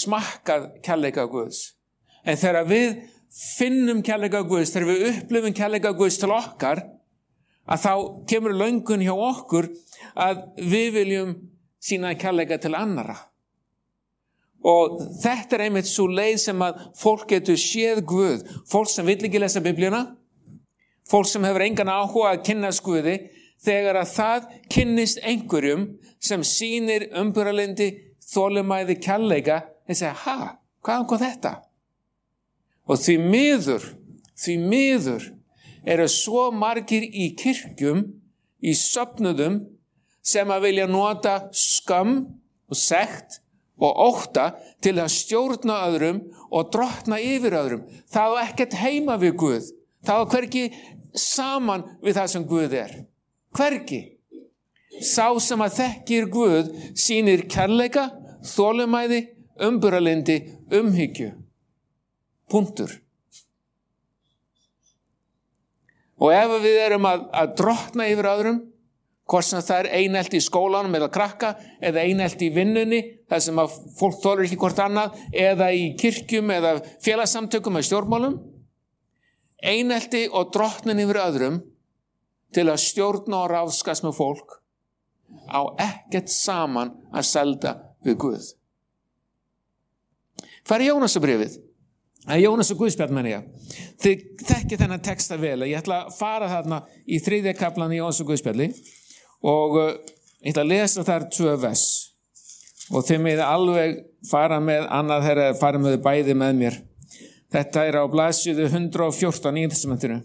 smakkað kærleika Guðs. En þegar við finnum kærleika Guðs, þegar við upplifum kærleika Guðs til okkar, að þá kemur löngun hjá okkur að við viljum sýna kærleika til annara. Og þetta einmitt svo leið sem að fólk getur séð Guð. Fólk sem vill ekki lesa Biblíuna, fólk sem hefur engan áhuga að kynnast Guði, þegar að það kynnist einhverjum sem sýnir umburðarlyndi, þolinmæði, kærleika, þeir segja, hvaðan kom þetta? Og því miður eru svo margir í kirkjum, í söfnuðum, sem að vilja nota skömm og sekt og ótta til að stjórna öðrum og drottna yfir öðrum. Það á ekkert heima við Guð. Það á hvergi saman við það sem Guð er. Hvergi. Sá sem að þekkir Guð sýnir kærleika, þolinmæði, umburðarlyndi, umhyggju. Punktur. Og ef við erum að drottna yfir öðrum, hvort sem það er einelti í skólanum eða krakka, eða einelti í vinnunni, þar sem að fólk þolir ekki hvort annað, eða í kirkjum eða félagssamtökum eða stjórnmálum, einelti og drottnin yfir öðrum til að stjórna og ráðskast með fólk á ekkert saman að selda við Guð. Hvað er Jónasarbréfið? Jónas og Guðspjall menn ég. Þið þekkið þennan texta vel. Ég ætla að fara þarna í 3. kaflan í Jónas og Guðspjalli og ég ætla að lesa þar 2 vers. Og þið með alveg fara með annað þeirra, fara með bæði með mér. Þetta er á blaðsíðu 114 í Testamentinu.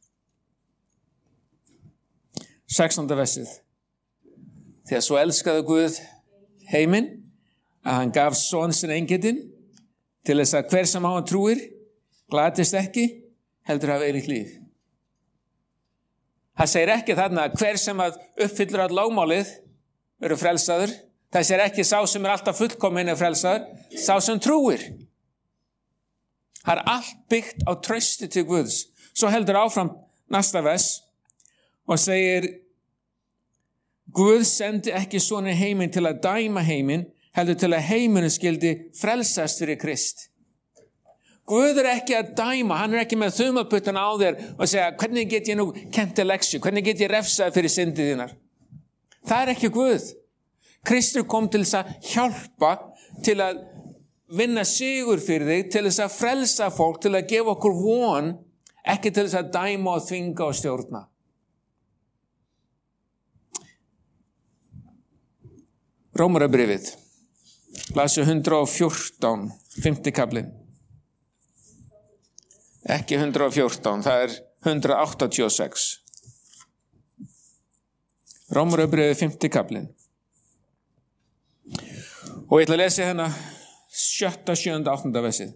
16. versið. Þegar svo elskaði Guð heiminn að hann gaf son sinn eingetinn til þess að hver sem á hann trúir glatist ekki, heldur hafa eilíft líf. Það segir ekki þarna að hver sem að uppfyllur all lögmálið eru frelsaður. Það segir ekki sá sem er alltaf fullkominn er frelsaður, sá sem trúir. Það er allt byggt á trausti til Guðs. Svo heldur áfram næsta vers og segir Guð sendi ekki soninn heiminn til að dæma heiminn, heldur til að heimurinn skildi frelsast fyrir Krist. Guð er ekki að dæma, hann er ekki með þumalputtana á þér og segja, hvernig get ég nú kennt þér leksju, hvernig get ég refsað fyrir syndið þínar. Það er ekki Guð. Kristur kom til þess að hjálpa, til að vinna sigur fyrir þig, til þess að frelsa fólk, til að gefa okkur von, ekki til þess að dæma og þvinga og stjórna. Rómarabréfið. Blaðsíðu 114, 5. kafli. Ekki 114, það er 186. Rómarabréfið 5. kafli. Og ég ætla að lesa hérna 7., 7., 8. versið.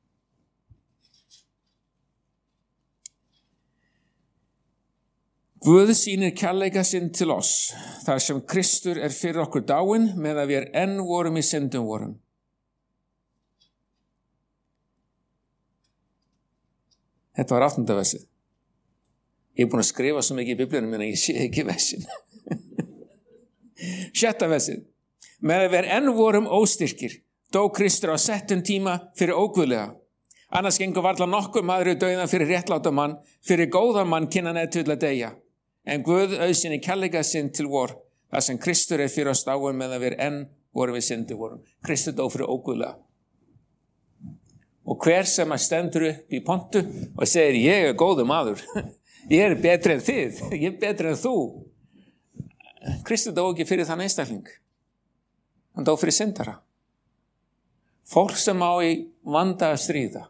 Guð sýnir kærleika sinn til oss, þar sem Kristur er fyrir okkur dáinn, meðan við enn vorum í syndum vorum. Þetta var 8. versið. Ég er búin að skrifa svo mikið í Biblíunum, en ég sé ekki versin. 7. versið. Meðan við enn vorum óstyrkir, dó Kristur á settum tíma fyrir óguðlega. Annars gengur varla nokkur maður í dauðan fyrir réttláta mann, fyrir góðan mann kynna til að deyja. En Guð auðsynni kærleika sinn til vor, þar sem Kristur er fyrir oss dáinn meðan við enn vorum við syndi vorum. Kristur dó fyrir óguðlega. Og hver sem að stendur upp í pontu og segir, ég er góður maður, ég er betri en þið, ég er betri en þú. Kristur dó ekki fyrir þann einstakling. Hann dó fyrir syndara. Fólk sem á í vanda að stríða.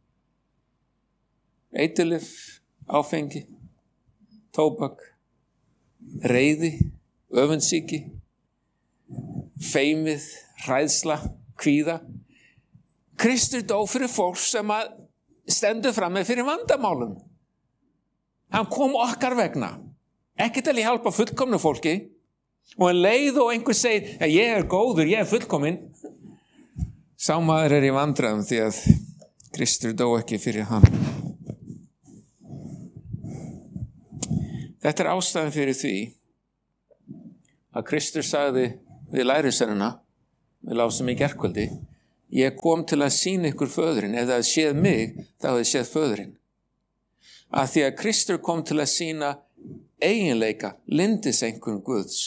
Eiturlyf, áfengi, tóbak, reiði, öfundsýki, feimið, hræðsla, kvíða. Kristur dó fyrir fólk sem að stendur fram með fyrir vandamálum. Hann kom okkar vegna. Ekki til að hjálpa fullkomnu fólki. Og en leið og einhver segir, ja, ég er góður, ég er fullkominn. Sá maður er í vandræðum því að Kristur dó ekki fyrir hann. Þetta er ástæðan fyrir því að Kristur sagði við lærisveinana, við lásum í gærkvöldi, Ég kom til að sýna ykkur föðurinn. Ef það séð mig, þá hefði séð föðurinn. Að því að Kristur kom til að sýna eiginleika, lyndiseinkunn Guðs.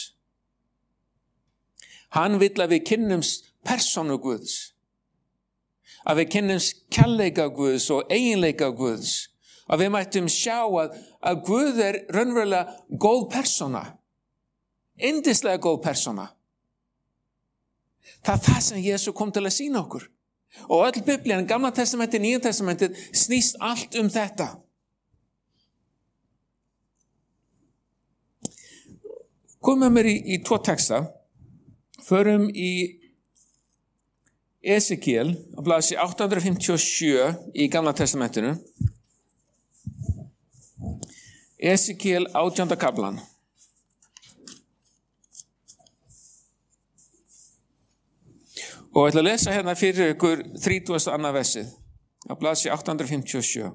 Hann vill að við kynnumst persónu Guðs. Að við kynnumst kærleika Guðs og eiginleika Guðs. Að við mættum sjá að Guð er raunverulega góð persóna. Yndislega góð persóna. Það er það sem Jesús kom til að sýna okkur. Og öll Biblían, Gamla testamentið, Nýja testamentið, snýst allt um þetta. Komum mér í 2 texta. Förum í Esekiel, á blaðsíðu 857 í Gamla testamentinu. Esekiel 18. kaflan. Og ég ætla að lesa hérna fyrir ykkur 32. versið, á blaðsíðu 857.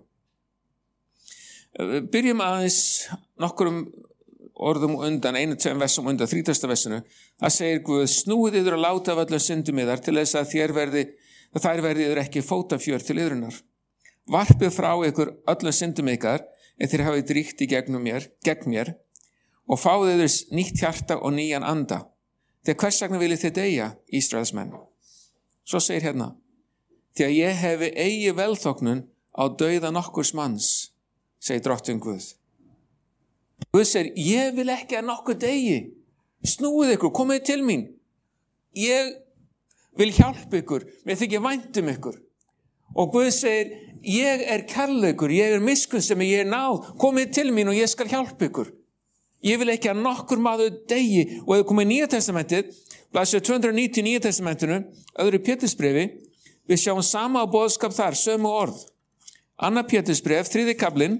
Byrjum aðeins nokkurum orðum undan, 1-2 versum undan 30. versinu. Það segir Guð, snúið yður og láta af öllum syndum yðar til þess að þær verði yður ekki fótafjör til yðrunar. Varpið frá ykkur öllum syndum ykkar, ef þér hafið dríkt í gegn mér, og fáið yður nýtt hjarta og nýjan anda. Þegar hvers vegna viljið þið deyja, Ísraelsmenn? Svo segir hérna, því að ég hefi eigi velþóknun á dauða nokkurs manns, segir drottinn Guð. Guð segir, ég vil ekki að nokkur deyi. Snúið ykkur, komið til mín. Ég vil hjálpa ykkur, mér þykir vænt ykkur. Og Guð segir, ég er kærleikur, ég er miskunnsemi, ég er náð, komið til mín og ég skal hjálpa ykkur. Ég vil ekki að nokkur maður deyi. Og ef komið í Nýja testamentið, blaðsíðu 290 í Nýja testamentinu, öðru Pétursbrefi, við sjáum sama boðskap þar, sömu orð. Annar Pétursbref, 3. kaflinn,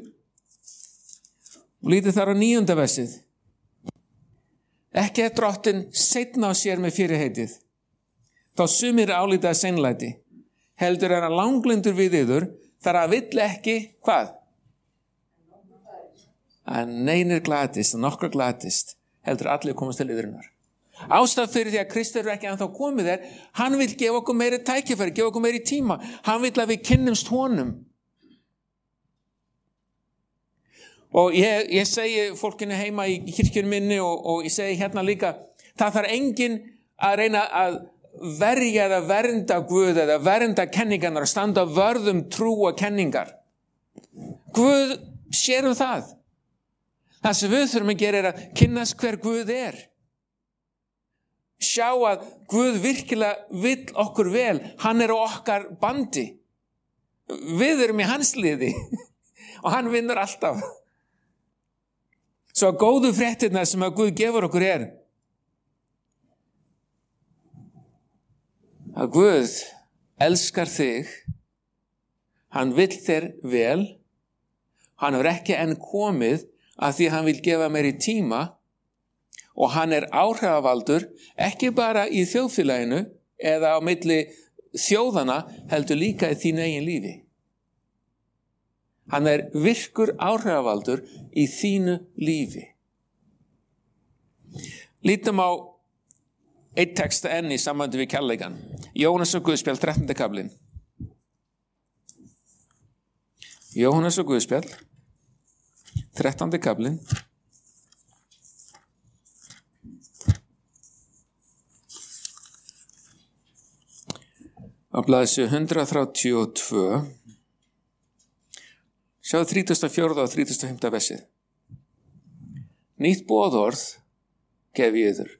og lítið þar á 9. versið. Ekki er drottinn seinna á sér með fyrirheitið. Þá sumir álíta seinlæti. Heldur er hann langlyndur við yður, þar að vill ekki, hvað? Að neinir glatist, að nokkra glatist, heldur allir komast til yðrunar. Ástæð fyrir því að Kristur er ekki ennþá komið hann vil gefa okkur meiri tækifæri, gefa okkur meiri tíma. Hann vil að við kynnumst honum. Og ég segi fólkinu heima í kirkjunum minni og ég segi hérna líka, það þarf enginn að reyna að verja eða vernda Guð eða vernda kenningarnar og standa vörðum trúa kenningar. Guð sér það. Það sem við þurfum að gera er að kynnast hver Guð er. Sjá að Guð virkilega vill okkur vel. Hann er á okkar bandi. Við erum í hans liði og hann vinnur alltaf. Svo góðu fréttirnar sem að Guð gefur okkur er að Guð elskar þig. Hann vill þér vel. Hann er ekki enn komið að því hann vil gefa meiri tíma og hann er áhrifavaldur ekki bara í þjóðfélaginu eða á milli þjóðana heldur líka í þínu eigin lífi. Hann er virkur áhrifavaldur í þínu lífi. Lítum á eitt texta enn í sambandi við kærleikan. Jóhannes og Guðspjall, 13. kaflinn. Jóhannes og Guðspjall, 13. kaflinn. Á blaðsíðu 132. Sjáðu 34. og 35. versið. Nýtt boðorð gef ég yður.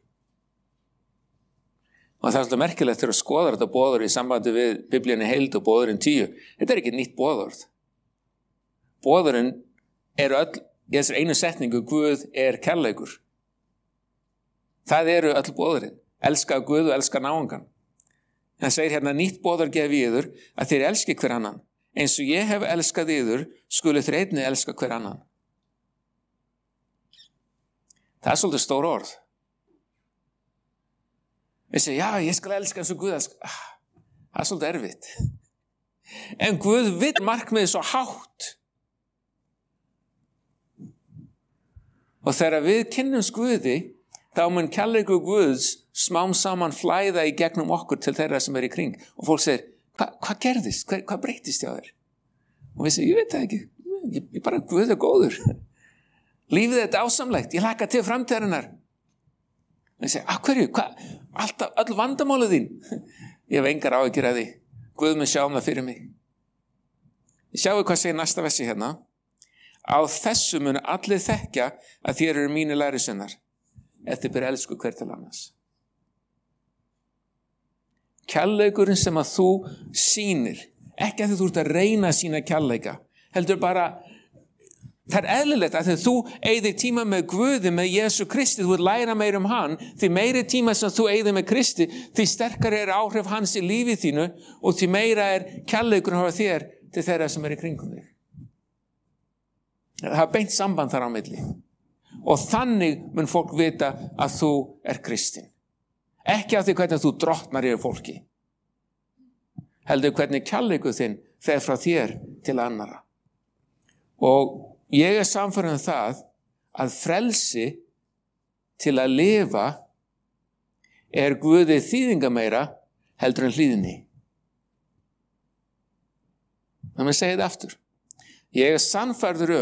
Og það er alltaf merkilegt þegar að skoða þetta boðorð í sambandi við Biblíunni heild og boðorðin 10. Þetta er ekki nýtt boðorð. Boðorðin eru öll í þessari einu setningu, Guð er kærleikur. Það eru öll boðorðin. Elska Guð og elska náungan. Það segir hérna, nýtt boðorð gef ég yður að þér elski hver annan. Eins og ég hef elskað yður, skulu þér einnig elska hver annan. Það er svolítið stór orð. Við segjum, já, ég skal elska eins og Guð elska. Það er svolítið erfitt. En Guð vill markmiðið svo hátt. Og þegar við kynnumst Guði, þá mun kærleikur Guðs smám saman flæða í gegnum okkur til þeirra sem í kring. Og fólk segir, hvað gerðist? Hvað breytist hjá þér? Og við segjum, ég veit það ekki. Ég bara, Guð góður. Lífið er dásamlegt. Ég hlakka til framtíðarinnar. Og ég segi, hverju? Alltaf, öll vandamálið þín. Ég hef engar áhyggjur af því. Guð mun sjá það fyrir mig. Ég sjáu hvað segir næsta versi hérna. Á þessu munu allir þekkja að þér eru mínir lærisveinar, ef þið ber elsku hver til annars. Kærleikurinn sem að þú sýnir, ekki að þú ert að reyna að sýna kærleika, heldur bara, það er eðlilegt að þegar þú eyðir tíma með Guði, með Jesú Kristi, þú ert læra meira hann, því meiri tíma sem þú eyðir með Kristi, því sterkari áhrif hans í lífið þínu og því meira kærleikurinn hafa þér til þeirra sem í kringum þig. Það er beint samband þar á milli. Og þannig mun fólk vita að þú kristinn. Ekki af því hvernig þú drottnar yfir fólki. Heldur hvernig kærleikur þinn fer frá þér til annara. Og ég samferðan það að frelsi til að lifa Guði þýðingameira heldur en hlýðni. Þannig að segja þetta aftur. Ég sannfærður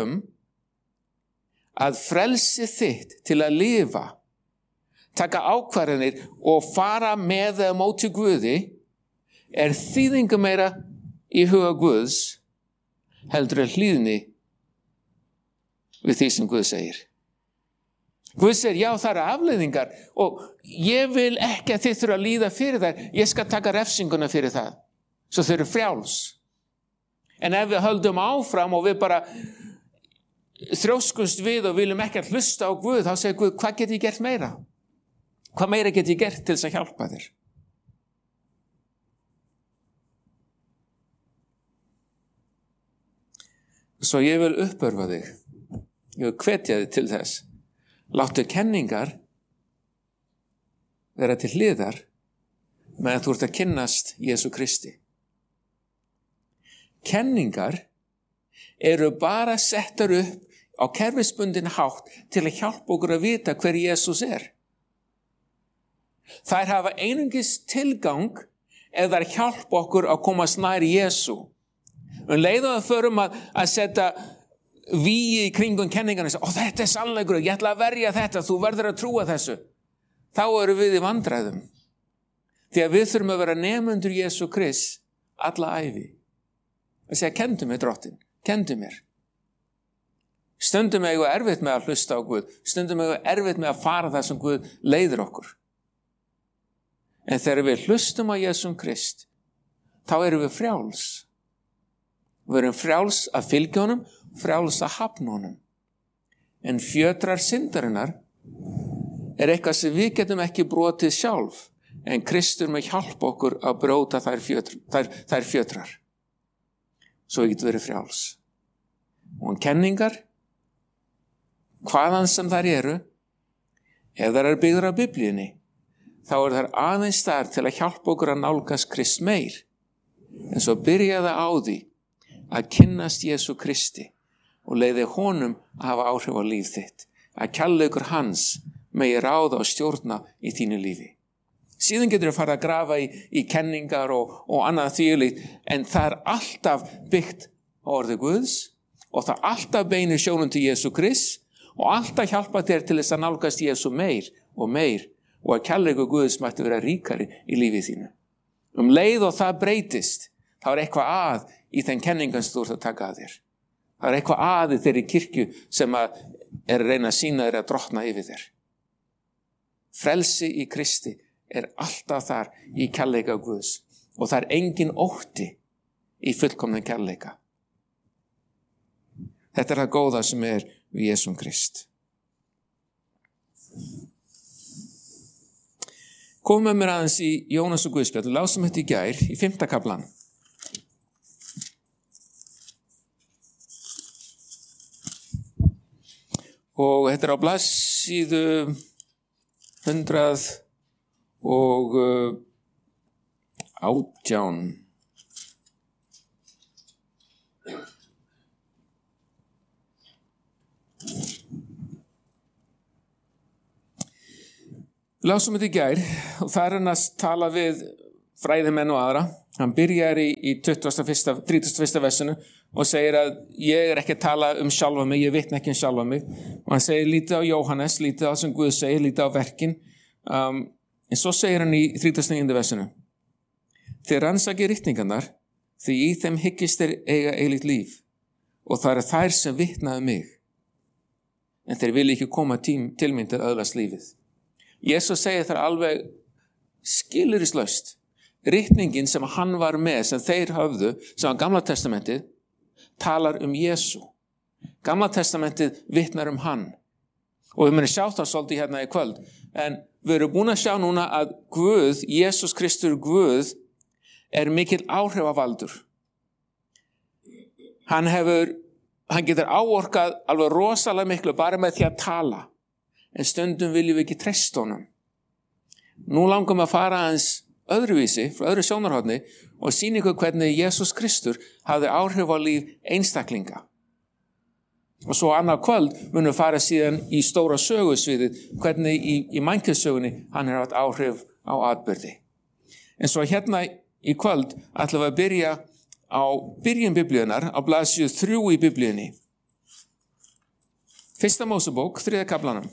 að frelsi þitt til að lifa, taka ákvarðanir og fara með eða móti Guði þýðingameira í huga Guðs heldur en hlýðni við því sem Guð segir. Guð segir, já, það eru afleiðingar og ég vil ekki að þið þurfa að líða fyrir þær. Ég skal taka refsinguna fyrir það, svo þau eru frjáls. En ef við höldum áfram og við bara þrjóskumst við og viljum ekki að hlusta á Guð, þá segir Guð, hvað get ég gert meira? Hvað meira get ég gert til þess að hjálpa þér? Svo ég vil uppörfa þig. Ég vil hvetja þig til þess. Láttu kenningar vera til hliðar meðan þú ert að kynnast Jesú Kristi. Kenningar eru bara settar upp á kerfisbundin hátt til að hjálpa okkur að vita hver Jesús Þær hafa einungis tilgang ef þær hjálpa okkur að komast nær Jesú. Leiðu að förum að setja víi í kringum kenningarna og þetta sannleikur, ég ætla að verja þetta, þú verður að trúa þessu. Þá erum við í vandræðum. Því að við þurfum að vera nemendur Jesú Krist alla ævi. Það segja, kendu mér drottin, kendu mér. Stundum eigum við erfitt með að hlusta á Guð, stundum eigum við erfitt með að fara það sem Guð leiðir okkur. En þegar við hlustum á Jesú Krist, þá erum við frjáls. Við erum frjáls að fylgja honum, frjáls að hafna honum. En fjötrar syndarinnar eitthvað sem við getum ekki brotið sjálf, en Kristur með hjálp okkur að bróta þær fjötrar. Svo við getum verið frjáls. Og kenningar, hvaðan sem þær eru, ef þær eru byggðar á Biblíunni, þá þær aðeins þar til að hjálpa okkur að nálgast Krist meir. En svo byrjaði á því að kynnast Jesú Kristi og leiði honum að hafa áhrif á líf þitt. Að kærleikur hans megi ráða og stjórna í þínu lífi. Síðan getur við fara að grafa í kenningar og annað þvílíkt, en það alltaf byggt á orði Guðs og það alltaf beinir sjónum til Jesú Krist og alltaf hjálpa þér til þess að nálgast Jesú meir og að kærleikur Guðs mætti vera ríkari í lífið þínu. Leið og það breytist, þá eitthvað að í þeim kenningum sem þú ert að taka að þér. Það eitthvað að í þeirri kirkju sem að reyna að sýna þér að drottna yfir þér. Frelsi í Kristi alltaf þar í kærleika Guðs og það engin ótti í fullkomna kærleika. Þetta það góða sem við Jesú Krist. Komum með mér aðeins í Jónas og Guðspjall, lásum þetta í gær í 5. kaflan. Og þetta á blaðsíðu 118. lásum þetta í gær og það hann að tala við fræðimenn og aðra. Hann byrjar í 31. versinu og segir að ég ekki að tala sjálfa mig, ég vitna ekki sjálfa mig. Og hann segir lítið á Jóhannes, lítið á sem Guð segir, lítið á verkin. En svo segir hann í 39. versinu: þið rannsakið ritningarnar, því í þeim hyggist þeir eiga eilíft líf, og það þær sem vitnaðu mig. En þeir vilja ekki koma til mín til að öðlast lífið. Jesús segir það alveg skilyrðislaust. Ritningin sem hann var með, sem þeir höfðu, sem var Gamla testamentið, talar Jesú. Gamla testamentið vitnar hann. Og við munum sjá það svolítið hérna í kvöld. En við erum búin að sjá núna að Guð, Jesús Kristur Guð, mikill áhrifavaldur. Hann getur áorkað alveg rosalega miklu bara með því að tala. En stundum viljum við ekki treysta honum. Nú langum að fara aðeins öðruvísi, frá öðru sjónarhorni, og sýna ykkur hvernig Jesús Kristur hafði áhrif á líf einstaklinga. Og svo annað kvöld munum við fara síðan í stóra sögusviðið, hvernig í mannkynssögunni hann haft áhrif á atburði. En svo hérna í kvöld ætlum við að byrja á byrjun biblíunar, á blaðsíðu 3 í biblíunni. 1. Mósebók, 3. kaflanum.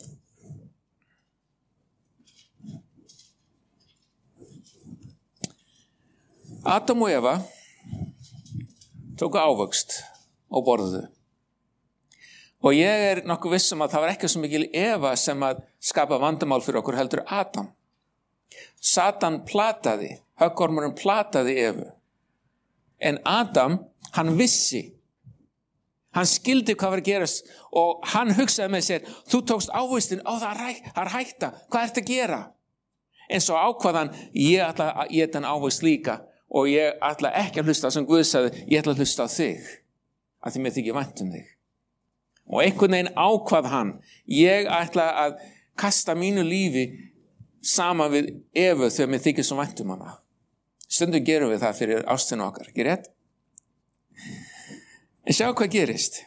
Adam og Eva tóku ávöxt og borðuðu. Og ég nokkuð viss að það var ekki svo mikil Eva sem að skapa vandamál fyrir okkur, heldur Adam. Satan plataði, höggormurinn plataði Evu. En Adam, hann vissi. Hann skildi hvað var að gerast og hann hugsaði með sér: þú tókst ávöxtin, það er hætta, hvað ertu að gera? En svo ákvaðan, ég ætla að éta hann ávöxt líka. Og ég ætla ekki að hlusta sem Guð sagði, ég ætla að hlusta á þig, af því mér þykir vænt þig. Og einhvern veginn ákvað hann, ég ætla að kasta mínu lífi saman við Evu þegar mér þykir svo vænt hana. Stundum gerum við það fyrir ástina okkar, ekki rétt? En sjá hvað gerist.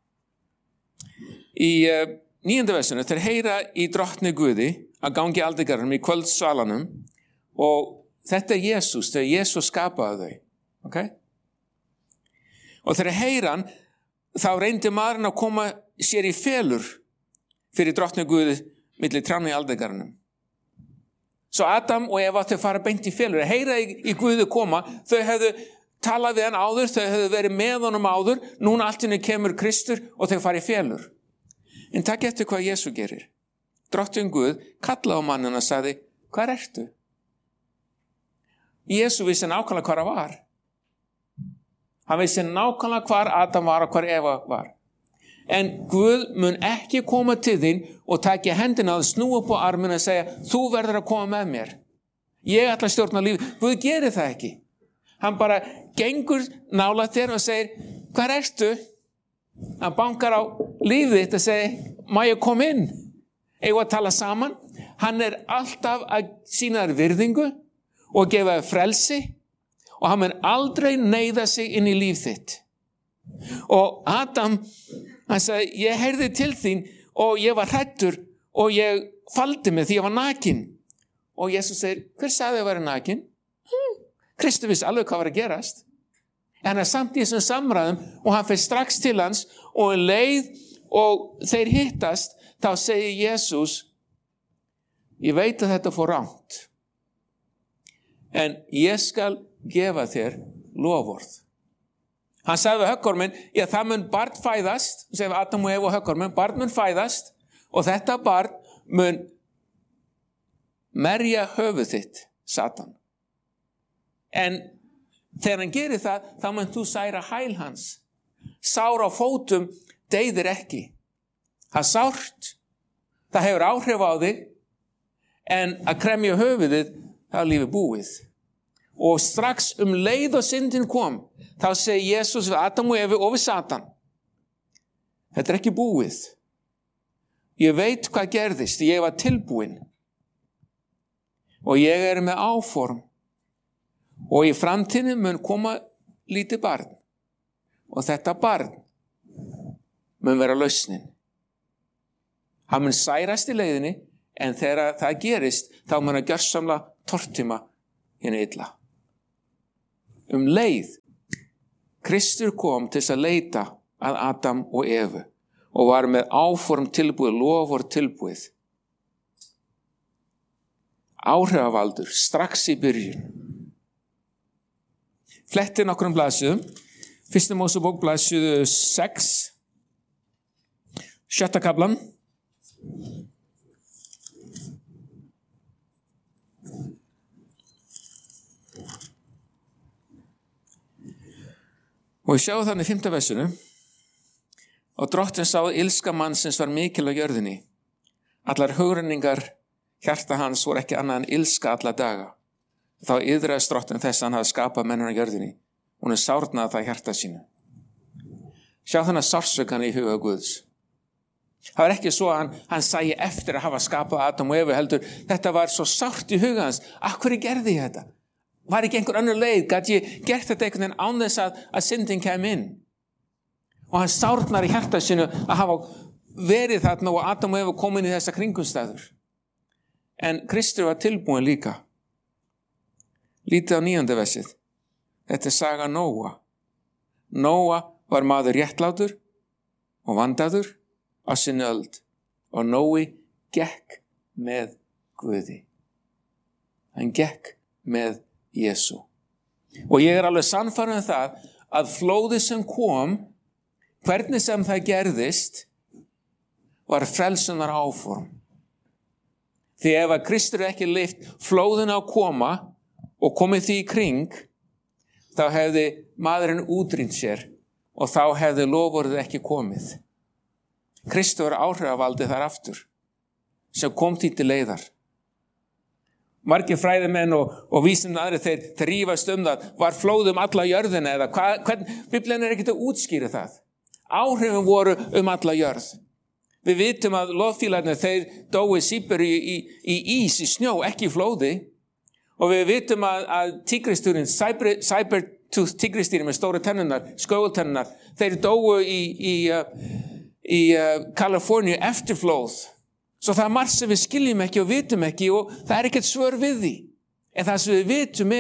Í 9. versinu, þeir heyra í drottni Guði að gangi aldingarnum í kvöldsalanum, og þetta Jesús, þegar Jesús skapaði þau. Okay? Og þegar heyra hann, þá reyndi maðurinn að koma sér í felur fyrir drottni Guði milli trjánna í aldingarnum. Svo Adam og Eva þau fara beint í felur. Heyra í Guði koma, þau hefðu talað við hann áður, þau hefðu verið með honum áður, núna allt inni kemur Kristur og þau fara í felur. En takk eftir hvað Jesús gerir. Drottinn Guð kallaði á manninn og sagði: hvar ertu? Jesús vissi nákvæmlega hvar hann var. Hann vissi nákvæmlega hvar Adam var og hvar Eva var. En Guð mun ekki koma til þín og taka hendina og snúa upp á arminn og segja: þú verður að koma með mér. Ég ætla að stjórna lífið. Guð gerir það ekki. Hann bara gengur nálægt þér og segir: hvar ertu? Hann bankar á lífið þitt og segir: má ég koma inn? Eigum að tala saman? Hann alltaf að sýna þér virðingu og gefa þér frelsi, og hann mun aldrei neyða sig inn í líf þitt. Og Adam, hann sagði: ég heyrði til þín og ég var hræddur og ég faldi mig því ég var nakin. Og Jesús segir: hver sagði að vera nakin? Kristur vissi alveg hvað var að gerast. En hann samt í þessum samræðum og hann fer strax til hans, og leið og þeir hittast, þá segir Jesús: ég veit að þetta fór rangt, en ég skal gefa þér loforð. Hann sagði við höggorminn: já, það mun barn fæðast, segir Adam og Eva og höggorminn, barn mun fæðast og þetta barn mun merja höfuð þitt, Satan. En þegar hann gerir það, þá mun þú særa hæl hans. Sár á fótum deyðir ekki. Það sárt, það hefur áhrif á þig, en að kremja höfuðið, það er lífið búið. Og strax leið og syndin kom, þá segir Jesús við Adam og Evu og við Satan: þetta er ekki búið. Ég veit hvað gerðist, ég var tilbúin. Og ég með áform. Og í framtíðinni mun koma lítið barn. Og þetta barn mun vera lausnin. Hann mun særast í leiðinni, en þegar það gerist, þá mun að gjörsamlega tortíma hinu illa. Leið, Kristur kom til þess að leita að Adam og Evu og var með áform tilbúið, lofvörð tilbúið. Áhrifavaldur strax í byrjun. Fletti nokkrum blaðsíðum. Fyrsta Mósebók blaðsíðu 6, 7. kaflan. Og við sjáum þannig í 5. versinu. Og Drottinn sá að illska mannsins var mikil á jörðinni. Allar hugrenningar hjarta hans voru ekki annað en illska alla daga. Þá iðraðist Drottinn þess að hann hafi skapað mennina á jörðinni. Hún sárnaði það hjarta sínu. Sjá þannig sársaukan í huga Guðs. Það var ekki svo að hann sæi eftir að hafa skapað Adam og Evu heldur. Þetta var svo sárt í huga hans. Af hverju gerði ég þetta? Var ekki einhver önnur leið? Gat ég gert þetta einhvern veginn án þess að syndin kem inn? Og hann sárnar í hjarta sínu að hafa verið þarna og Adam og Evu kom inn í þessa kringumstæður. En Kristur var tilbúin líka. Lítið á 9. versið. Þetta saga Nóa. Nóa var maður réttlátur og vandaður á sinni öld og Nói gekk með Guði. Hann gekk með Jesú. Og ég alveg sannfærður það að flóðið sem kom, hvernig sem það gerðist, var frelsunar áform. Því ef að Kristur ekki leyft flóðin á koma og komið því í kring, þá hefði maðurinn útrýmt sér og þá hefði lofvörðið ekki komið. Kristur var áhrifavaldið þar aftur, sem kom því til leiðar. Margir fræðimenn og vísindamenn aðrir, þeir rífast það, var flóð alla jörðina eða hvern, Biblían ekki að útskýra það. Áhrifin voru alla jörð. Við vitum að loðfílarnir, þeir dói Síberíu í ís, í snjó, ekki í flóði. Og við vitum að tígrisdýrin, saber-tooth tígrisdýrin með stóra tennurnar, skógultennunar, þeir dóu í Kaliforníu eftir flóð. Svo það margt sem við skiljum ekki og vitum ekki og það ekkert svör við því. En það sem við vitum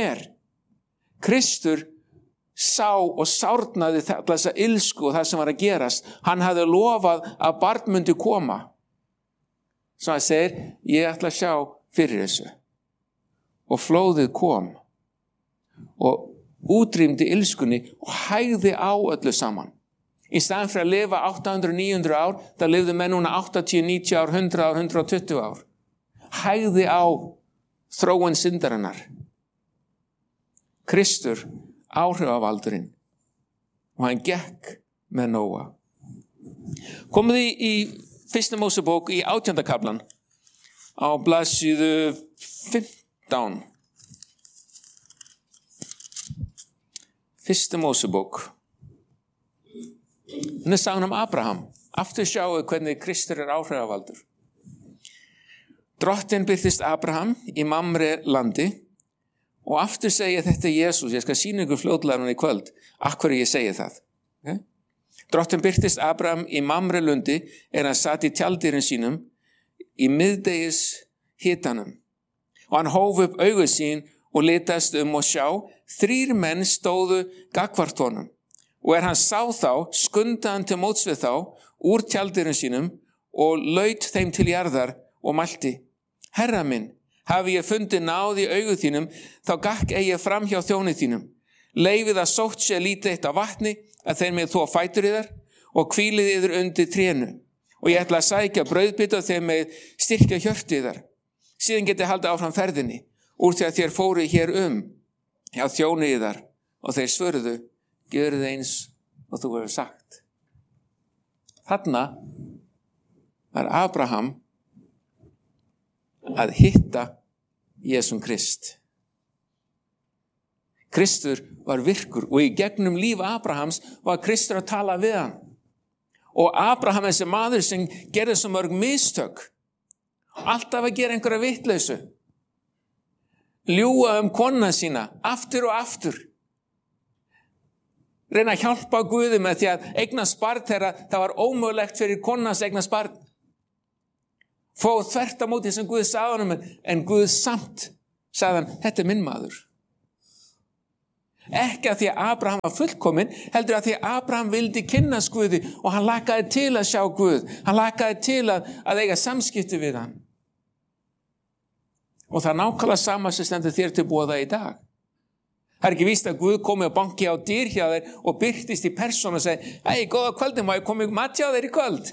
Kristur sá og sárnaði þessa ilsku og það sem var að gerast. Hann hafði lofað að barn myndi koma. Svo hann segir, ég ætla að sjá fyrir þessu. Og flóðið kom og útrýmdi ilskunni og hægði á öllu saman. Í staðan fyrir að lifa 800-900 ár, það lifðu menn núna 80-90 ár, 100 ár, 120 ár. Hægði á þróun syndarinnar. Kristur, áhrifavaldurinn. Og hann gekk með Nóa. Komið í 1. Mósebók í 18. kaflan á blaðsíðu 15. 1. Mósebók. Hún sagan Abraham. Aftur sjáu hvernig Kristur áhrifavaldur. Drottinn birtist Abraham í Mamre landi og aftur segja þetta Jesús. Ég skal sýna ykkur fljótlega í kvöld. Af hverju ég segi það. Okay? Drottinn birtist Abraham í Mamre lundi hann satt í tjaldýrin sínum í miðdegis hitanum. Og hann hóf upp augu sín og litast og sjá 3 menn stóðu gagnvart honum. Og hann sá þá, skundaði hann til móts við þá, úr tjaldýrum sínum og laut þeim til jarðar og mælti. Herra minn, hafi ég fundið náð í augu þínum, þá gakk eigi fram hjá þjóni þínum. Leifið að sótt sé lítið eitt af vatni, að þeir með þó fætur yðar, og hvílið yður undir trénu. Og ég ætla að sækja brauðbita og þeir með styrkja hjörtu yðar. Síðan geti haldið áfram ferðinni, úr því að þér fóru hér hjá þjóni yðar, og þeir svöruðu. Gjörðu eins og þú hefur sagt. Þarna var Abraham að hitta Jesum Krist. Kristur var virkur og í gegnum líf Abrahams var Kristur að tala við hann. Og Abraham þessi maður sem gerði svo mörg mistök. Alltaf að gera einhverja vitleysu. Ljúga konuna sína aftur og aftur. Reyna að hjálpa Guði með því að eignast barn þegar það var ómögulegt fyrir konans eignast barn. fóð þvert á móti sem Guð sagði honum, en Guð samt sagði hann, þetta minn maður. Ekki að því að Abraham var fullkominn, heldur að því að Abraham vildi kynnast Guði og hann lakaði til að sjá Guð. Hann lakaði til að eiga samskipti við hann. Og það nákvæmlega sama sem stendur þér til boða í dag. Það ekki víst að Guð komi og banki á dyr hjá þér og birtist í persónu og segi, góða kvöldin, má ég komi mat hjá þér í kvöld?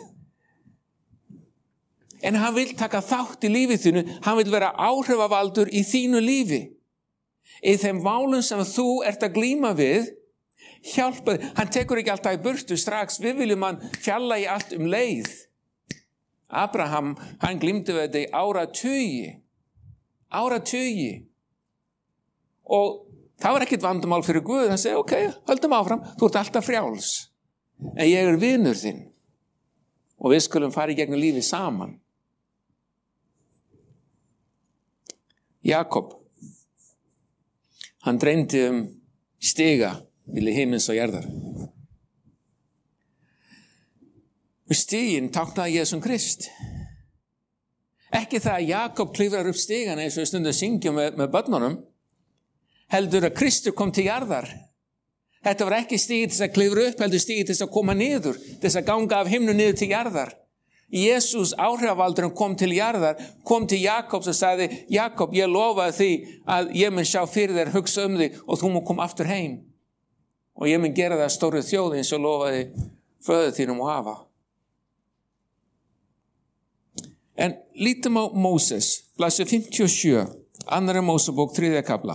En hann vil taka þátt í lífið þínu, hann vil vera áhrifavaldur í þínu lífi. Í þeim málum sem þú ert að glíma við, hjálpa þig. Hann tekur ekki alltaf í burtu strax, við viljum hann fjalla í allt leið. Abraham, hann glímdi við þetta í áratugi. Og það var ekkit vandamál fyrir Guð, hann segi, ok, höldum áfram, þú ert alltaf frjáls. En ég er vinur þinn. Og við skulum fara í gegnum lífið saman. Jakob, hann dreymdi stiga milli himins og jarðar. Stiginn táknaði Jesús Krist. Ekki það að Jakob klifrar upp stigana eins og við stundum syngjum með börnunum, heldur að Kristur kom til jarðar. Þetta var ekki stigið til að klifra upp, heldur stigið til að koma niður, til að ganga af himnu niður til jarðar. Jesús áhrifavaldurinn kom til jarðar, kom til Jakobs og sagði, Jakob, ég lofaði því að ég mun sjá fyrir þér, hugsa þig og þú mun koma aftur heim. Og ég mun gera það stóru þjóð eins og lofaði föður þínum og afa. En lítum á Móses, blaðsíða 57, 2. Mósebók, 3. kafla.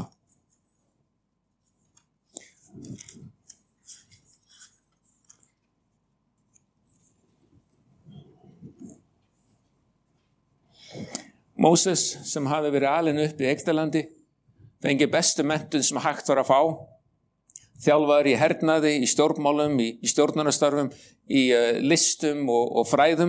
Móses sem hafði verið alinn upp í Egyptalandi, fengi bestu menntun sem hægt var að fá, þjálfaður í hernaði, í stjórnmálum, í stjórnunarstörfum, í listum og fræðum.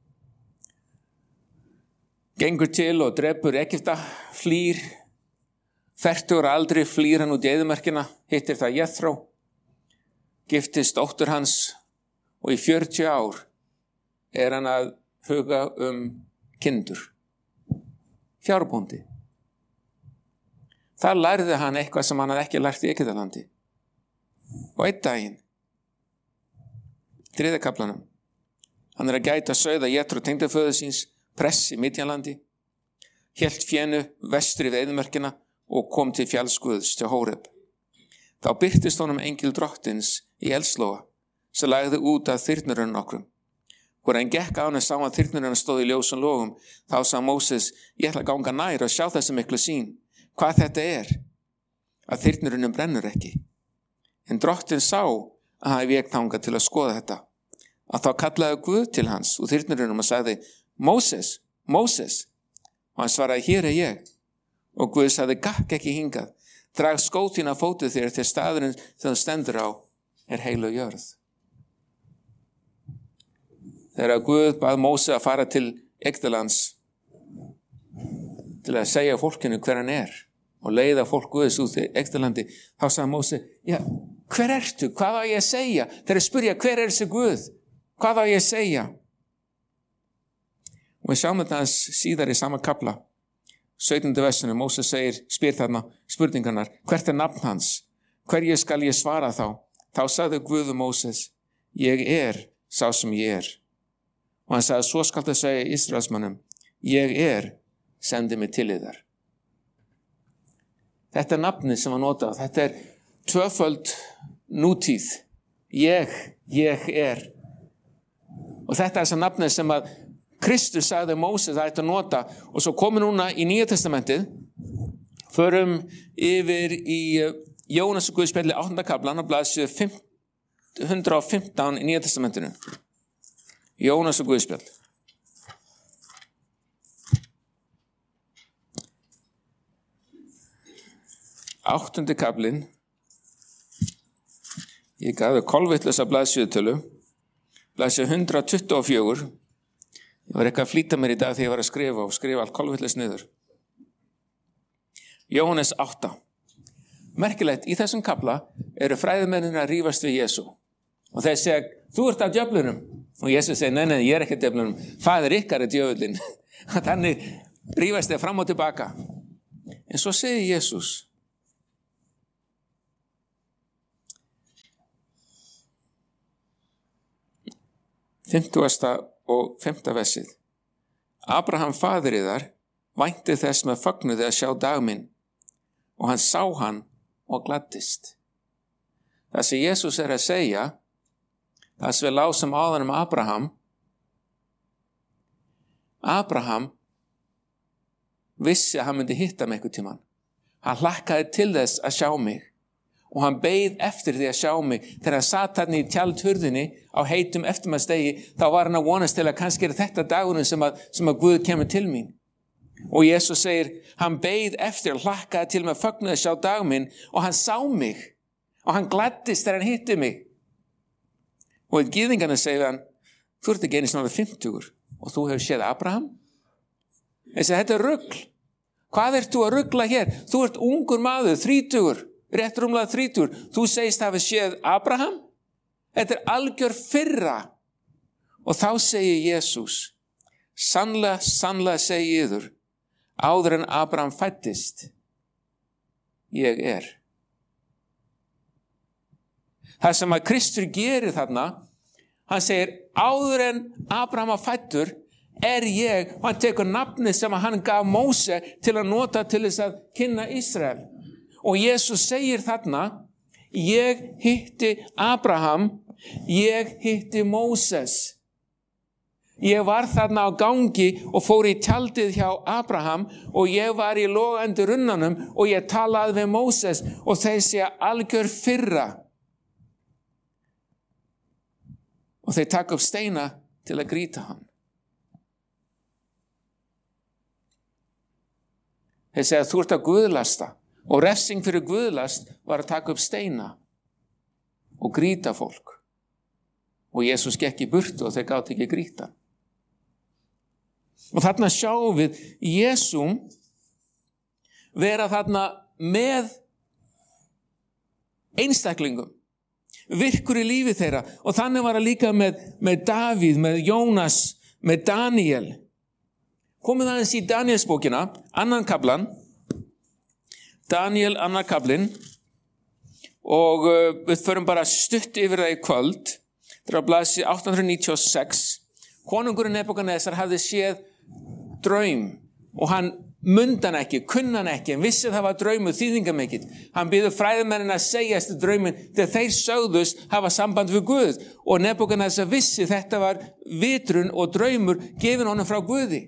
Gengur til og drepur Egypta, flýr, 40 ára aldri flýr hann út í eyðimerkina, hittir það Jethro, giftist dóttur hans og í 40 ár er hann að huga kindur. Fjárbóndi. Þar lærði hann eitthvað sem hann hafði ekki lært í Egyptalandi. Og einn daginn, 3. kaflanum, hann er að gæta sauða Jethro tengdaföður síns, press í Midjanlandi, hélt fénu vestri við eyðimerkina og kom til fjallsguðs til Hóreb. Þá birtist honum engil drottins í eldslóga, sem lagði út að þyrnurinn nokkrum. Hvor hann gekk á hann sá að þyrnurinn stóð í ljósum logum, þá sá Móses, ég ætla að ganga nær og sjá þessi miklu sýn. Hvað þetta er? Að þyrnurinn brennur ekki. En drottinn sá að hann vék þangað til að skoða þetta. Að þá kallaði Guð til hans og þyrnurinn og sagði, Móses, Móses. Og hann svaraði, hér er ég. Og Guð sagði, gakk ekki hingað. Drag skó þína fótu þér til staðurinn sem þú stendur á er heilög jörð. Þegar Guð bað Móse að fara til Egyptalands til að segja fólkinu hver hann er og leiða fólk Guðs út í Egyptalandi, þá sagði Móse, já, hver ertu? Hvað á ég að segja? Þegar spyrja, hver er þessi Guð? Hvað á ég að segja? Og við sjáum þetta síðar í sama kapla. 17. versinu, Móse spyr þarna spurningarnar, hvert er nafn hans? Hverju skal ég svara þá? Þá sagði Guð Móses, ég er sá sem ég er. Og hann sagði, svo skal það segja Ísraelsmönnum, ég er, sendi mig til yðar. Þetta er nafnið sem hann notað, þetta er tvöföld nútíð. Ég er. Og þetta er þess að nafnið sem að Kristus sagði Móses að þetta nota, og svo komum núna í Nýja testamentið, förum yfir í Jónas og Guðspjalli 8. kaflan og blaðsíðu 115 í Nýja testamentinu. Jónas og Guðspjall. Áttundi kaflinn. Ég gaf þau kolvitlausa blaðsíðutölu. Blaðsíðu 124. Ég var ekki að flýta mér í dag þegar ég var að skrifa allt kolvitlaust niður. Jóhannes 8. Merkilegt, í þessum kafla eru fræðimennir að rífast við Jesú. Og þeir segja, þú ert af djöflunum. Og Jesús segir, nei, ég er ekki af djöflunum. Faðir ykkar er djöfullinn. Þannig rífast þeir fram og tilbaka. En svo segir Jesús, 50. og 5. versið. Abraham faðir yðar vænti þess með fögnuði að sjá dag minn, og hann sá hann og gladdist. Það sem Jesús að segja, það sem við lásum áðan Abraham vissi að hann myndi hitta mig einhvern tímann. Hann hlakkaði til þess að sjá mig og hann beið eftir því að sjá mig. Þegar hann sat þarna í tjaldhurðinni á heitum eftirmannsdegi, þá var hann að vonast til að kannski er þetta dagurinn sem að Guð kemur til mín. Og Jesús segir, hann beið eftir og hlakkaði til með fögnuði að sjá dag minn, og hann sá mig og hann gladdist þegar hann hitti mig. Og gyðingarnir segir hann, þú ert ekki einu sinni 50 og þú hefur séð Abraham? Þetta er rugl. Hvað ert þú að rugla hér? Þú ert ungur maður, 30, rétt rúmlega 30. Þú segist að hafa séð Abraham? Þetta er algjör firra. Og þá segir Jesús, sannlega, sannlega segi yður, áður en Abraham fæddist, ég er. Það sem að Kristur gerir þarna, hann segir, áður en Abraham fæddur, er ég, og hann tekur nafnið sem hann gaf Móse til að nota til þess að kynna Ísrael. Og Jesús segir þarna, ég hitti Abraham, ég hitti Móses. Ég var þarna á gangi og fór í tjaldið hjá Abraham og ég var í logandi runnanum og ég talaði við Móses og þeir segja algjör firra. Og þeir taka upp steina til að grýta hann. Þeir segja þú ert að guðlasta og refsing fyrir guðlast var að taka upp steina og grýta fólk. Og Jesús gekk í burtu og þeir gátu ekki grýta. Og þarna sjáum við Jesúm vera þarna með einstaklingum, virkur í lífi þeirra, og þannig var það líka með Davíð, með Jónas, með Daniel. Komið aðeins í Danielsbókina, annan kaflan, Daniel annar kaflinn, og við förum bara stutt yfir það í kvöld. Það er á blaðsíðu 896. Konungurinn Nebúkadnesar hafði séð draum og hann mundi hann ekki, kunni hann ekki, en vissi það var draumur þýðingamikill. Hann biður fræðimennina að segja eftir drauminn þegar þeir sögðust hafa samband við Guð, og Nebúkadnesar vissi þetta var vitrun og draumur gefin honum frá Guði.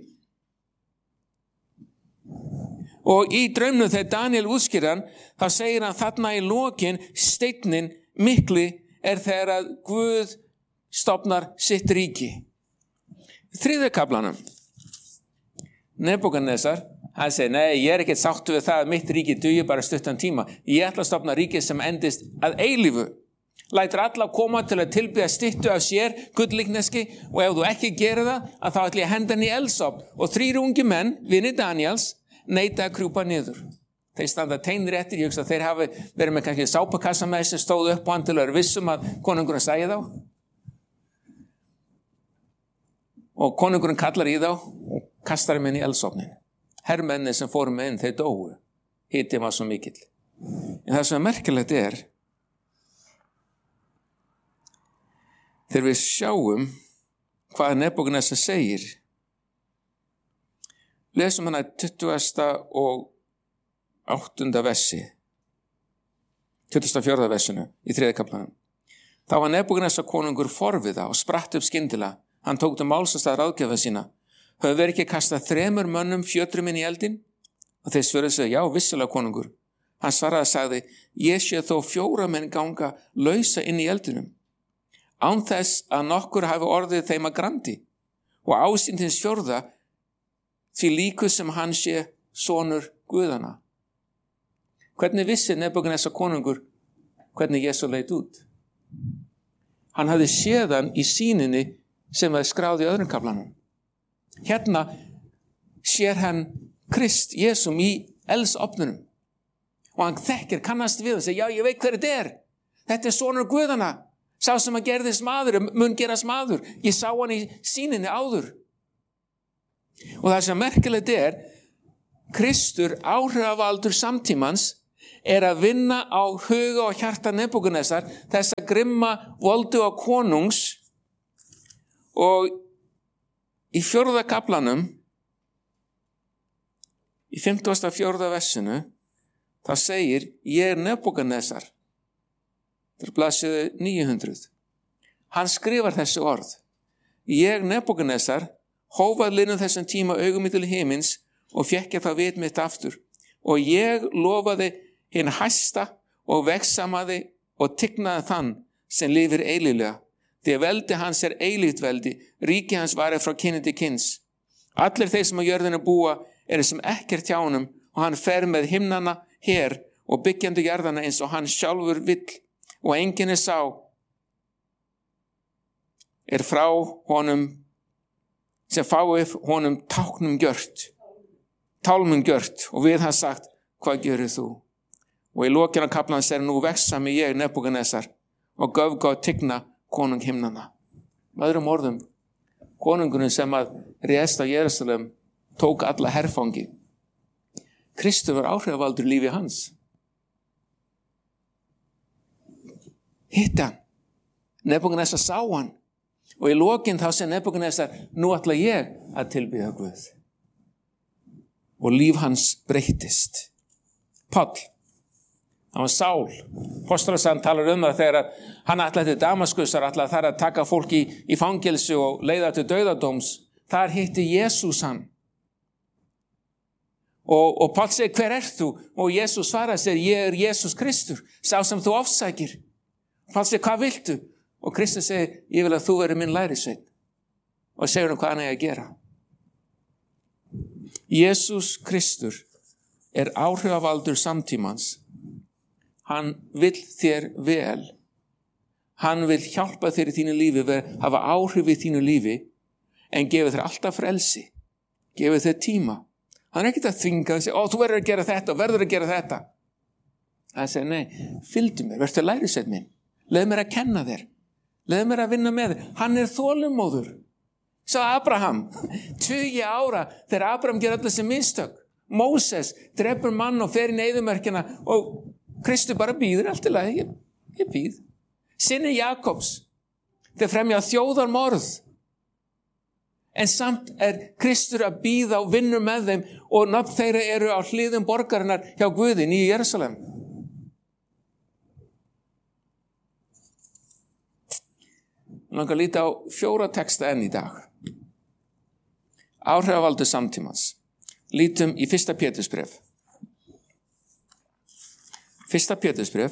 Og í draumnum þegar Daniel útskýrir hann, þá segir hann þarna í lokin, steinninn mikli er þegar að Guð stofnar sitt ríki. Þriðja kaflanum. Nebúkadnesar, hann segir, nei, ég er ekkert sáttur við það að mitt ríki dugi bara stuttan tíma. Ég ætla að stofna ríki sem endist að eilífu. Lætur alla koma til að tilbiðja styttu af sér, gullíkneski, og ef þú ekki gerir það, að þá ætla ég að henda hann í eldsofn. Og 3 ungi menn, vinir Daniels, neita að krjúpa niður. Þeir standa teinir eftir, ég hugsa að þeir hafi verið með kannski sápakassa með sem stóðu upp á hann til að vera vissum að konungurinn sæði þá. Og konungurinn kallar í þá og kastar þeim inn í eldsofnin. Hermenni sem fóru með inn, þeir dóu. Hitinn var svo mikill. En það sem er merkilegt er, þegar við sjáum hvað Nebúkadnesar segir, lesum hana 20. og 8. versi, 24. versinu í 3. kaflanum. Þá var Nebúkadnesar konungur forviða og spratt upp skyndilega. Hann tók til máls og stað ráðgjafa sína. Höfðu verið ekki kastað 3 mönnum fjötrum inn í eldin? Og þeir svöruðu sig, já, vissulega konungur. Hann svaraði og sagði, ég sé þó 4 menn ganga lausa inn í eldinum, án þess að nokkur hafi orðið þeim að grandi, og ásýndins 4. því líku sem hann sé sonur Guðana. Hvernig vissi Nebúkadnesar konungur hvernig Jesú leit út? Hann hafði séð hann í sýninni sem var skráð í öðrum kaflanum. Hérna sér hann Krist, Jesúm, í eldsofnunum. Og hann þekkir, kannast við og segir, já, ég veit hver þetta er. Þetta er sonur Guðana. Sá sem að gerðist maður, mun gerast maður. Ég sá hann í sýninni áður. Og það sem merkilegt Kristur, áhrifavaldur samtímans, að vinna á huga og hjarta Nebúkadnesar, þessa grimma volduga konungs, og í 4. kaflanum, í 54. versinu, það segir, ég Nebúkadnesar, það blaðsíðu 900. Hann skrifar þessi orð. Ég Nebúkadnesar hóf að liðnum þessum tíma augum mitt til himins og fékk ég það vit mitt aftur. Og ég lofaði hinn hæsta og vegsamaði og tignaði þann sem lifir eilíflega. Því að veldi hans eilíft veldi, ríki hans varið frá kyni til kyns. Allir þeir sem á jörðinu búa sem ekkert hjá honum og hann fer með himnana her og byggjandi jarðana eins og hann sjálfur vill og enginn sá frá honum sem fái honum tálmum gjört og við hann sagt, hvað gerir þú? Og í lokinu kaflan nú vegsami ég Nebúkadnesar og göfga og tigna konung himnana. Með öðrum orðum, konungurinn sem að réðst á Jerúsalem tók alla herfangi. Kristur var áhrifavaldur í lífi hans. Hitti hann. Nebúkadnesar sá hann. Og í lokinn þá segir Nebúkadnesar, nú ætla ég að tilbiðja Guð. Og líf hans breyttist. Páll, hann var Sál. Póstolasagan talar það þegar hann ætlaði til Damaskusar, ætlaði þar að taka fólk í fangelsi og leiða til dauðadóms. Þar hitti Jesús hann. Og Páll segir, hver þú? Og Jesús svaraði sér, ég Jesús Kristur, sá sem þú ofsækir. Páll segir, hvað viltu? Og Kristur segir, ég vil að þú veri minn lærisveinn. Og segir hann hvað hann að gera. Jesús Kristur áhrifavaldur samtímans. Hann vill þér vel. Hann vill hjálpa þér í þínu lífi, hafa áhrif í þínu lífi, en gefur þér alltaf frelsi. Gefur þér tíma. Hann ekkert að þvinga og segja, þú verður að gera þetta og verður að gera þetta. Hann segir, nei, fylgdu mér, verður lærisveinn minn. Leð mér að kenna þér. Leð mér að vinna með þér. Hann þolinmóður. Sá Abraham, 20 ára, þegar Abraham ger öll þessi mistök. Móses drepur mann og fer í eyðimörkina og Kristur bara býður allt í lagi. Ég býð. Synir Jakobs, þeir fremja þjóðarmorð. En samt Kristur að býða og vinnur með þeim og nafn þeirra á hliðum borgarinnar hjá Guði í Jerúsalem. Langar að líta á 4 texta enn í dag. Áhrifavaldur samtímans. Lítum í 1. Pétursbréf. 1. Pétursbréf.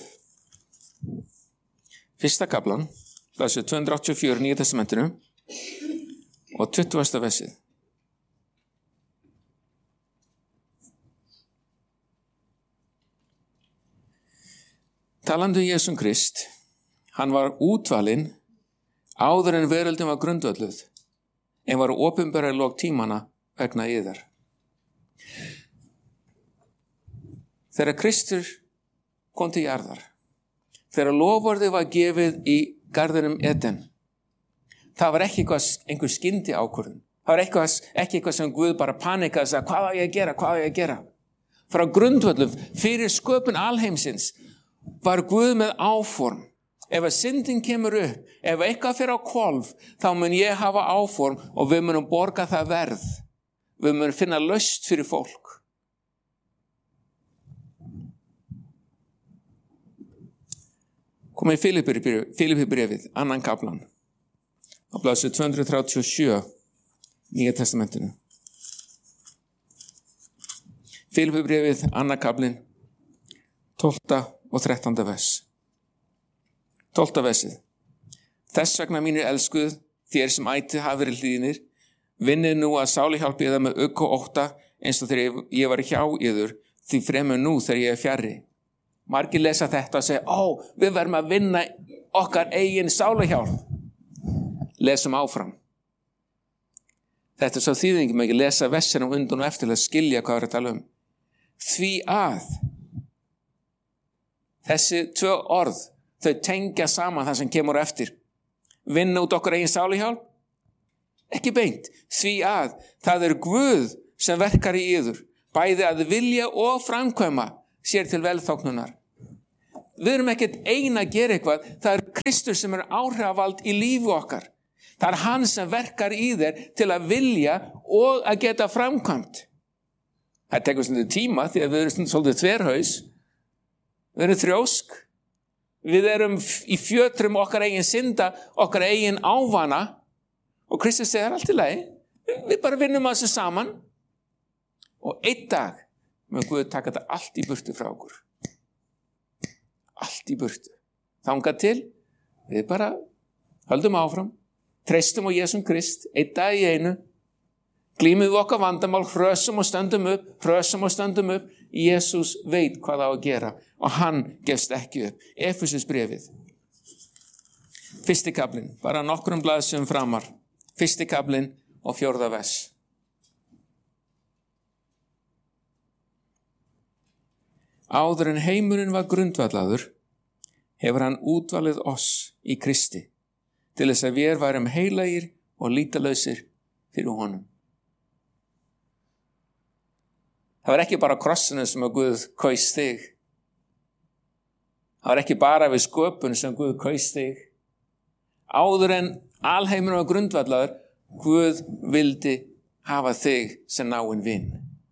1. kaflan, blaðsíðu 284 Nýja testamentinu og 20. versið. Talandi Jesum Krist, hann var útvalinn áður en veröldin var grundvölluð, en var opinberað í lok tímana vegna yðar. Þegar Kristur kom til jarðar, þegar loforðið var gefið í garðinum Eden, það var ekki einhver skyndi ákvörðun. Það var ekki eitthvað sem Guð bara panikaði og sagði, hvað á ég að gera? Frá grundvöllum, fyrir sköpun alheimsins, var Guð með áform. Ef að syndin kemur upp, ef eitthvað fyrir á hvolf, þá mun ég hafa áform og við munum borga það verð. Við munum finna lausn fyrir fólk. Komið í Filippibréfið, 2. kaflan, á blaðsíðu 237, Nýja testamentinu. Filippibréfið, 2. kaflinn, 12. og 13. vers. 12. versið. Þess vegna mínir elskuð, þér sem ætið hafa verið hlýðnir, vinnið nú að sáli hjálpi það með ugg og ótta eins og þegar ég var hjá yður, því fremur nú þegar ég fjarri. Margir lesa þetta og segja, við verðum að vinna okkar eigin sálahjálp. Lesum áfram. Þetta svo þýðingum ekki lesa versinum undan og eftir að skilja hvað að tala um. Því að þessi 2 orð, þau tengja saman það sem kemur eftir. Vinna út okkar eigin sálahjálp Ekki beint, því að það Guð sem verkar í yður, bæði að vilja og framkvæma sér til velþóknunar. Við erum ekkert ein að gera eitthvað, það Kristur sem áhrifavald í lífi okkar. Það hann sem verkar í þér til að vilja og að geta framkvæmt. Það tekur svolítið tíma því að við erum svolítið þverhaus, við erum þrjósk, við erum í fjötrum okkar eigin synda, okkar eigin ávana og Kristur segir allt í lagi, við bara vinnum að þessu saman og einn dag mun Guð taka þetta allt í burtu frá okkur. Allt í burtu. Þangað til, við bara höldum áfram, treystum á Jesum Krist, einn dag í einu, glímum við okkar vandamál, hrösum og stöndum upp, Jesús veit hvað á að gera og hann gefst ekki upp. Efesusbréfið, 1. kaflinn, bara nokkrum blaðsíðum framar, 1. kaflinn og 4. vers. Áður en heimurinn var grundvallaður, hefur hann útvalið oss í Kristi, til þess að við værum heilagir og lítalausir fyrir honum. Það var ekki bara krossinu sem að Guð kaus þig. Það var ekki bara við sköpun sem Guð kaus þig. Áður en alheimurinn var grundvallaður, Guð vildi hafa þig sem náinn vin.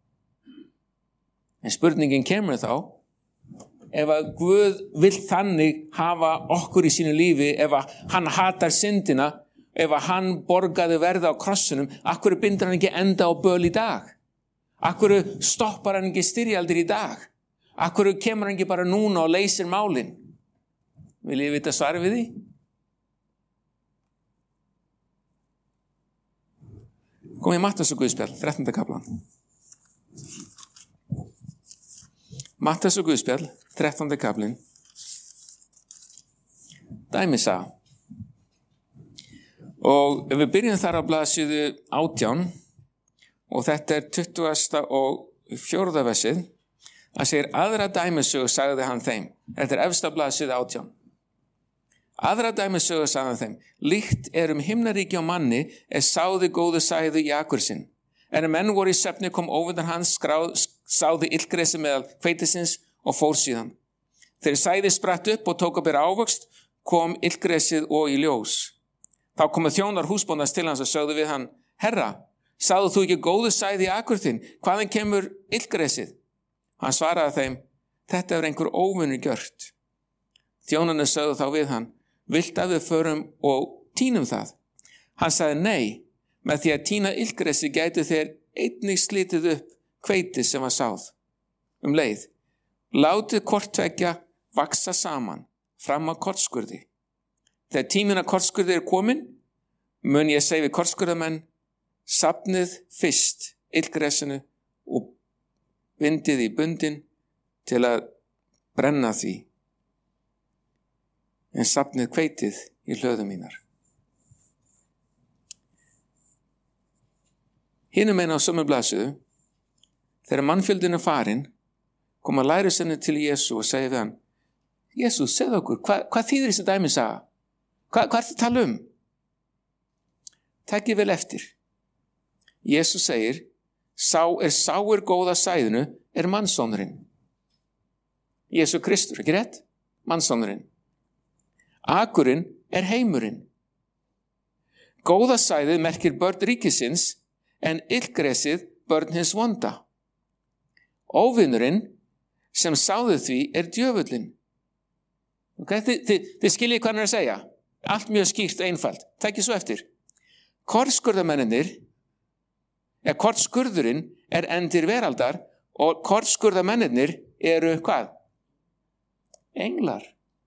En spurningin kemur þá, ef að Guð vill þannig hafa okkur í sínu lífi, ef að hann hatar syndina, ef að hann borgaði verða á krossunum, akkur bindur hann ekki enda á böl í dag? Akkur stoppar hann ekki styrjaldir í dag? Akkur kemur hann ekki bara núna og leysir málin? Vil ég vita svarið við því? Kom í Matthæus og Guðspjall, 13. kaflan. Matthæus og Guðspjall, 13. kaflinn. Dæmisaga. Og ef við byrjum þar á blaðsíðu 18 og þetta 20. og 4. versið, það segir aðra dæmisögu sagði hann þeim. Þetta efsta blaðsíðu 18. Aðra dæmisögu sagði hann þeim. Líkt himnaríki á manni sáði góðu sæðu í akur sinn. En menn voru í svefni kom óvindan hans sáði illgresi meðal hveitisins og fór síðan. Þegar sæði spratt upp og tók að bera ávöxt, kom illgresið og í ljós. Þá komu þjónar húsbóndans til hans og sögðu við hann, Herra, sáðu þú ekki góðu sæði í akur þinn? Hvaðan kemur illgresið? Hann svaraði þeim, þetta einhver óvinur gjört. Þjónarnir sögðu þá við hann, vilt að við förum og tínum það? Hann sagði, nei, með því að tína illgresi gætu þeir einnig slitið upp hveiti sem var sáð. Leið, látið hvort tveggja vaksa saman fram að kortskurði. Þegar tíminn að kortskurði komin, mun ég segja við kortskurðamenn, safnið fyrst illgresinu og bindið í bundin til að brenna því, en safnið hveitið í hlöðum mínar. Hinum eina á sömu blaðsíðu, þegar mannfjöldin farin, kom að lærisveinarnir til Jesú og segi við hann, Jesú, segð okkur, hvað þýðir þessi dæmisaga? Hvað ertu að tala um? Takið vel eftir. Jesú segir, sáir góða sæðinu mannssonurinn. Jesú Kristur, ekki rétt? Mannssonurinn. Akurinn heimurinn. Góða sæðið merkir börn ríkisins, en illgresið börn hins vonda. Óvinurinn sem sáði því djöfullinn. Okay? Þið skiljið hvað hann að segja. Allt mjög skýrt og einfalt. Takið svo eftir. Kortskurðurinn endir veraldar og kortskurðamennirnir eru hvað? Englar.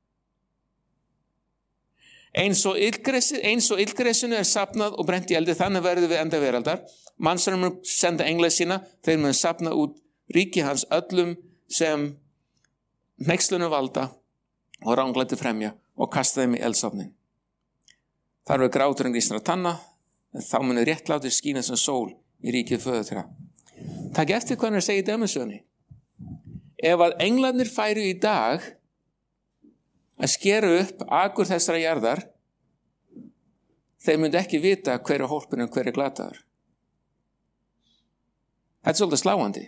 Eins og illgresinu safnað og brent í eldi, þannig verður við enda veraldar. Mannsarnir mun senda engla sína, þeir mun safna út ríki hans öllum sem hneykslunum valda og ranglæti fremja og kasta þeim í eldsofnin. Þar verður gráturinn grísnar að tanna, en þá munir réttlátir skína sem sól í ríkið föður þeirra. Takk eftir hvað hann segir í dæmisögunni. Ef að englarnir færu í dag að skera upp akur þessara jarðar, þeir myndi ekki vita hver er hólpinn og hver er glataður. Þetta er svolítið sláandi.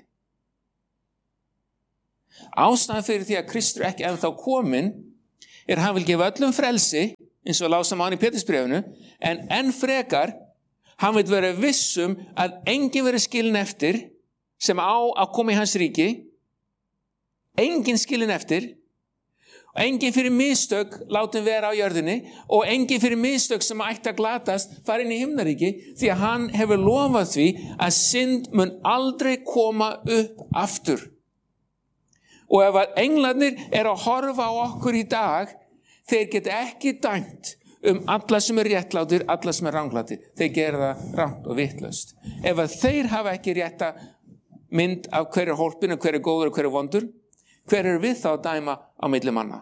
Ástæðan fyrir því að Kristur er ekki ennþá kominn er að hann vil gefa öllum frelsi, eins og lásum hann í Pétursbréfinu, en enn frekar, hann vil vera vissum að enginn verið skilin eftir sem á að koma í hans ríki, enginn skilin eftir, og enginn fyrir mistök látum vera á jörðinni og enginn fyrir mistök sem ætti að glatast fara inn í himnaríki, því að hann hefur lofað því að synd mun aldrei koma upp aftur. Og ef að englarnir er að horfa á okkur í dag, þeir geta ekki dæmt alla sem er réttlátir, alla sem er ranglátir. Þeir gera það rangt og vitlaust. Ef að þeir hafa ekki rétta mynd af hver er hólpinn og hver er góður og hver er vondur, hver er við þá að dæma á milli manna?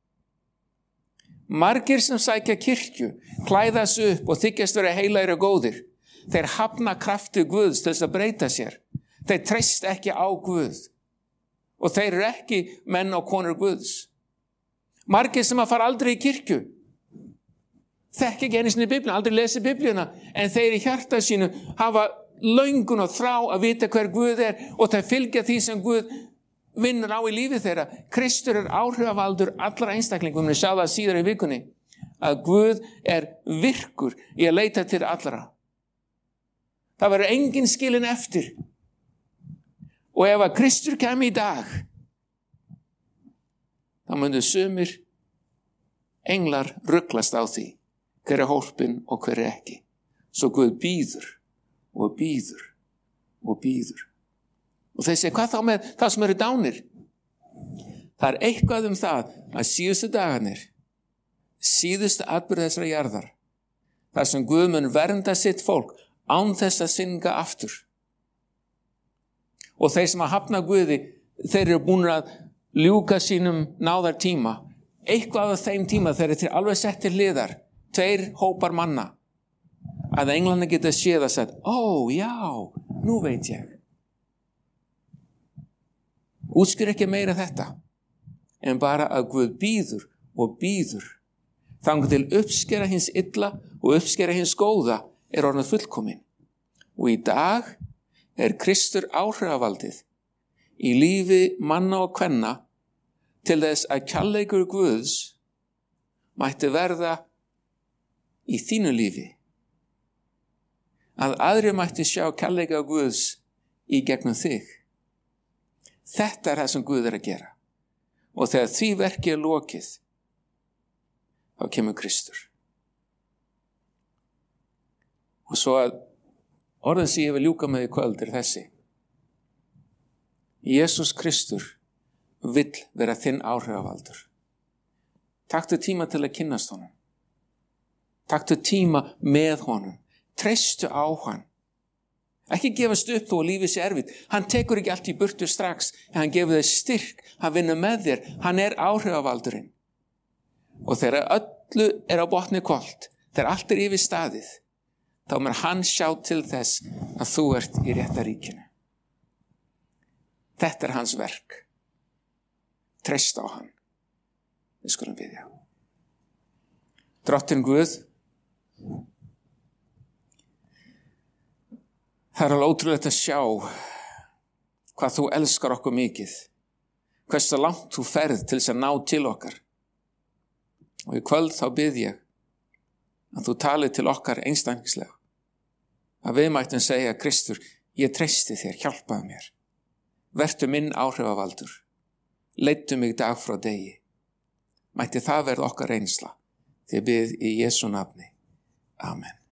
Margir sem sækja kirkju, klæðast upp og þykjast vera heilagir og góðir, þeir hafna krafti Guðs til þess að breyta sér. Þeir treyst ekki á Guð og þeir eru ekki menn og konur Guðs. Margir sem að fara aldrei í kirkju, þekki ekki einu sinni Biblíuna, aldrei lesi Biblíuna, en þeir í hjarta sínu hafa löngun og þrá að vita hver Guð er og þeir fylgja því sem Guð vinnur á í lífi þeirra. Kristur er áhrifavaldur allra einstaklingum, við sjá það síðar í vikunni, að Guð er virkur í að leita til allra. Það verður enginn skilin eftir. Og ef að Kristur kemur í dag, þá myndu sumir englar ruglast á því hver er hólpinn og hver er ekki. Svo Guð bíður og bíður og bíður. Og þeir segja, hvað þá með það sem eru dánir? Það er eitthvað það að síðustu dagarnir, síðustu atburð þessara jarðar, þar sem Guð mun vernda sitt fólk án þess að synga aftur. Og þeir sem að hafna Guði, þeir eru búin að ljúka sínum náðartíma. Eitthvað af þeim tíma þeir eru alveg sett til hliðar, 2 hópar manna, að englarnir geta séð og sagt, já, nú veit ég. Útskýr ekki meira þetta, en bara að Guð bíður og bíður. Þangað til uppskera hins illa og uppskera hins góða er orðið fullkomin. Og í dag er Kristur áhrifavaldið í lífi manna og kvenna til þess að kærleikur Guðs mætti verða í þínu lífi. Að aðrir mætti sjá kærleika Guðs í gegnum þig. Þetta er það sem Guð er að gera. Og þegar því verki er lokið, þá kemur Kristur. Og svo að orðin sem ég vil ljúka með í kvöld er þessi. Jesús Kristur vill vera þinn áhrifavaldur. Taktu tíma til að kynnast honum. Taktu tíma með honum. Treystu á hann. Ekki gefast upp þó að lífið sé erfitt. Hann tekur ekki allt í burtu strax, en hann gefur þér styrk, hann vinnur með þér, hann er áhrifavaldurinn. Og þegar öllu er á botni hvolft, þegar allt er yfir staðið, þá mun hann sjá til þess að þú ert í rétta ríkinu. Þetta er hans verk. Treystu á hann. Við skulum biðja. Drottinn Guð, það er alveg ótrúlegt að sjá hvað þú elskar okkur mikið, hversu langt þú ferð til þess að ná til okkar. Og í kvöld þá bið ég að þú talið til okkar einstaklingslega, að við mættum segja, Kristur, ég treysti þér, hjálpaðu mér, vertu minn áhrifavaldur, leiddu mig dag frá degi. Mætti það verða okkar reynsla, því bið í Jesú nafni. Amen.